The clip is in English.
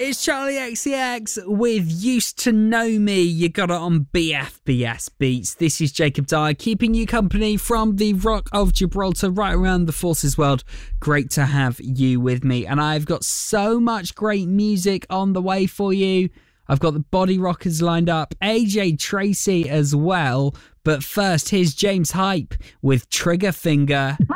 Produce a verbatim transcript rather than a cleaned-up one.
It's Charlie X C X with Used to Know Me. You got it on B F B S Beats. This is Jacob Dyer, keeping you company from the Rock of Gibraltar right around the Forces world. Great to have you with me. And I've got so much great music on the way for you. I've got the Body Rockers lined up, A J Tracey as well. But first, here's James Hype with Trigger Finger.